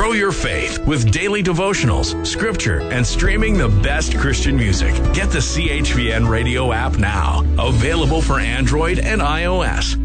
Grow your faith with daily devotionals, scripture, and streaming the best Christian music. Get the CHVN Radio app now. Available for Android and iOS.